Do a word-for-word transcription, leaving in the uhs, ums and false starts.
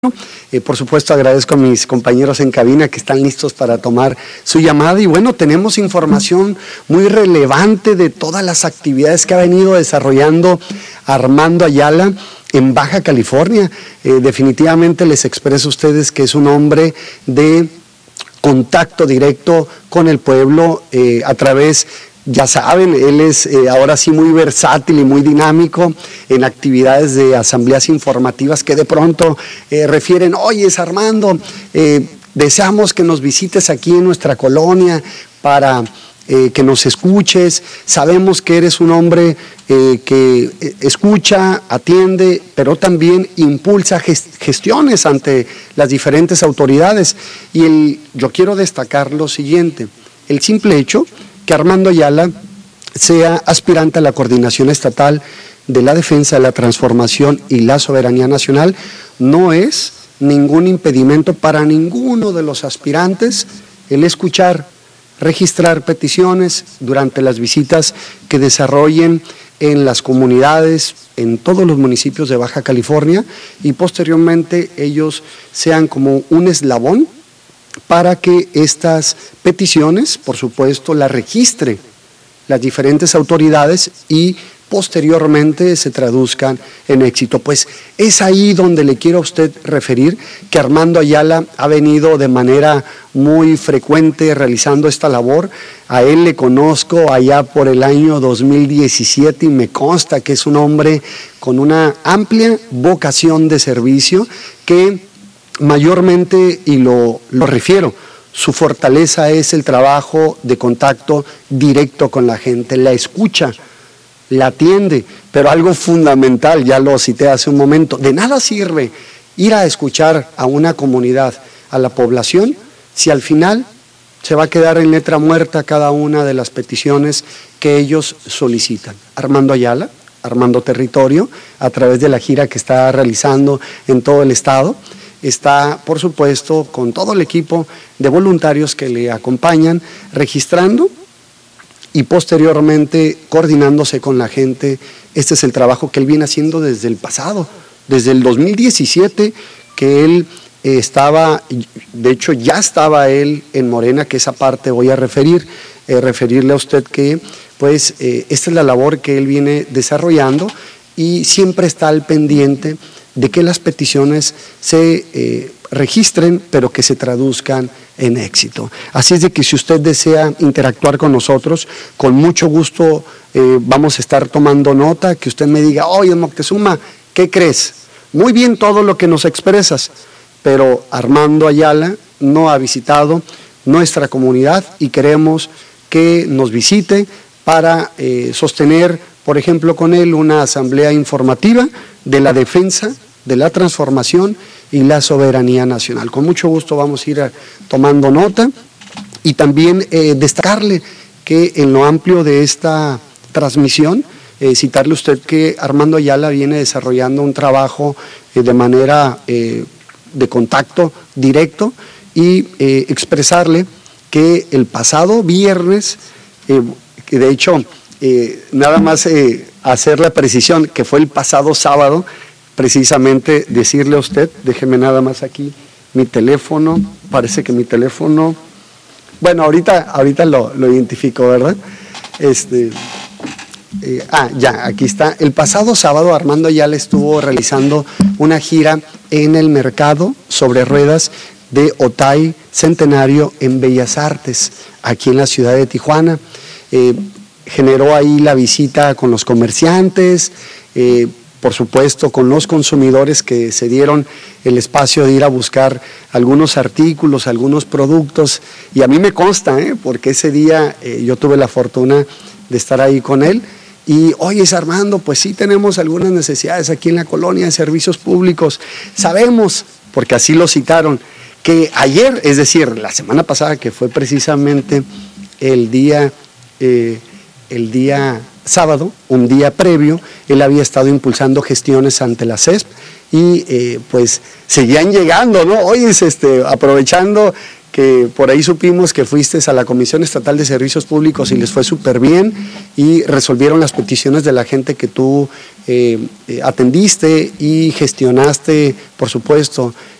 Eh, por supuesto, agradezco a mis compañeros en cabina que están listos para tomar su llamada. Y bueno, tenemos información muy relevante de todas las actividades que ha venido desarrollando Armando Ayala en Baja California. Eh, definitivamente les expreso a ustedes que es un hombre de contacto directo con el pueblo eh, a través de... Ya saben, él es eh, ahora sí muy versátil y muy dinámico en actividades de asambleas informativas que de pronto eh, refieren, oye, es Armando, eh, deseamos que nos visites aquí en nuestra colonia para eh, que nos escuches. Sabemos que eres un hombre eh, que escucha, atiende, pero también impulsa gest gestiones ante las diferentes autoridades. Y el, yo quiero destacar lo siguiente, el simple hecho que Armando Ayala sea aspirante a la coordinación estatal de la defensa, la transformación y la soberanía nacional no es ningún impedimento para ninguno de los aspirantes el escuchar, registrar peticiones durante las visitas que desarrollen en las comunidades, en todos los municipios de Baja California, y posteriormente ellos sean como un eslabón para que estas peticiones, por supuesto, las registre las diferentes autoridades y posteriormente se traduzcan en éxito. Pues es ahí donde le quiero a usted referir que Armando Ayala ha venido de manera muy frecuente realizando esta labor. A él le conozco allá por el año dos mil diecisiete y me consta que es un hombre con una amplia vocación de servicio que mayormente, y lo, lo refiero, su fortaleza es el trabajo de contacto directo con la gente, la escucha, la atiende, pero algo fundamental, ya lo cité hace un momento, de nada sirve ir a escuchar a una comunidad, a la población, si al final se va a quedar en letra muerta cada una de las peticiones que ellos solicitan. Armando Ayala, Armando Territorio, a través de la gira que está realizando en todo el estado, está, por supuesto, con todo el equipo de voluntarios que le acompañan, registrando y posteriormente coordinándose con la gente. Este es el trabajo que él viene haciendo desde el pasado, desde el dos mil diecisiete, que él eh, estaba, de hecho ya estaba él en Morena, que esa parte voy a referir, eh, referirle a usted que pues eh, esta es la labor que él viene desarrollando y siempre está al pendiente de que las peticiones se eh, registren, pero que se traduzcan en éxito. Así es de que si usted desea interactuar con nosotros, con mucho gusto eh, vamos a estar tomando nota, que usted me diga, oye Moctezuma, ¿qué crees? Muy bien todo lo que nos expresas, pero Armando Ayala no ha visitado nuestra comunidad y queremos que nos visite para eh, sostener, por ejemplo, con él una asamblea informativa de la defensa, de la transformación y la soberanía nacional. Con mucho gusto vamos a ir a, tomando nota y también eh, destacarle que en lo amplio de esta transmisión, eh, citarle usted que Armando Ayala viene desarrollando un trabajo eh, de manera eh, de contacto directo y eh, expresarle que el pasado viernes, eh, que de hecho, eh, nada más eh, hacer la precisión, que fue el pasado sábado, precisamente decirle a usted, déjeme nada más aquí mi teléfono, parece que mi teléfono, bueno, ahorita, ahorita lo, lo identifico, ¿verdad? Este, eh, ah, ya, aquí está. El pasado sábado Armando Ayala estuvo realizando una gira en el mercado sobre ruedas de Otay Centenario en Bellas Artes, aquí en la ciudad de Tijuana. Eh, generó ahí la visita con los comerciantes, eh, por supuesto con los consumidores que se dieron el espacio de ir a buscar algunos artículos, algunos productos, y a mí me consta, ¿eh? porque ese día eh, yo tuve la fortuna de estar ahí con él, y oye Armando, pues sí tenemos algunas necesidades aquí en la colonia de servicios públicos, sabemos, porque así lo citaron, que ayer, es decir, la semana pasada, que fue precisamente el día... Eh, el día sábado, un día previo, él había estado impulsando gestiones ante la C E S P y eh, pues seguían llegando, ¿no? Oye, este, aprovechando que por ahí supimos que fuiste a la Comisión Estatal de Servicios Públicos y les fue súper bien y resolvieron las peticiones de la gente que tú eh, eh, atendiste y gestionaste, por supuesto,